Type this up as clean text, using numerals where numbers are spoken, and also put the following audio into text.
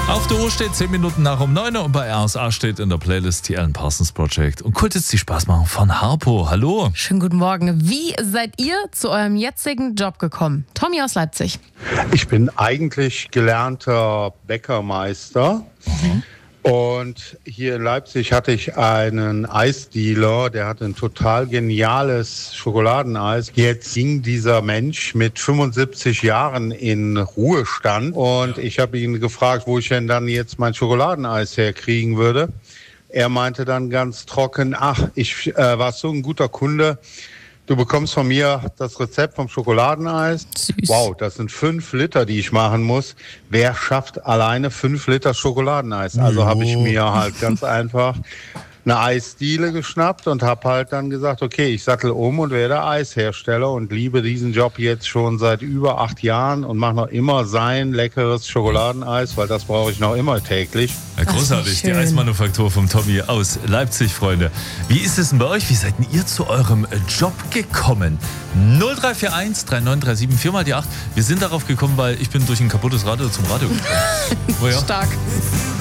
Auf der Uhr steht 10 Minuten nach um 9 Uhr und bei RSA steht in der Playlist die Alan Parsons Project. Und kurz jetzt die Spaßmachen von Harpo. Hallo. Schönen guten Morgen. Wie seid ihr zu eurem jetzigen Job gekommen? Tommy aus Leipzig. Ich bin eigentlich gelernter Bäckermeister. Und hier in Leipzig hatte ich einen Eisdealer, der hatte ein total geniales Schokoladeneis. Jetzt ging dieser Mensch mit 75 Jahren in Ruhestand und ich habe ihn gefragt, wo ich denn dann jetzt mein Schokoladeneis herkriegen würde. Er meinte dann ganz trocken, ich war so ein guter Kunde. Du bekommst von mir das Rezept vom Schokoladeneis. Süß. Wow, das sind 5 Liter, die ich machen muss. Wer schafft alleine 5 Liter Schokoladeneis? Also habe ich mir halt ganz einfach eine Eisdiele geschnappt und habe halt dann gesagt, okay, ich sattel um und werde Eishersteller und liebe diesen Job jetzt schon seit über 8 Jahren und mache noch immer sein leckeres Schokoladeneis, weil das brauche ich noch immer täglich. Ja, großartig, die Eismanufaktur vom Tommy aus Leipzig, Freunde. Wie ist es denn bei euch? Wie seid denn ihr zu eurem Job gekommen? 0341 3937 4 mal die 8. Wir sind darauf gekommen, weil ich bin durch ein kaputtes Radio zum Radio gekommen. Stark.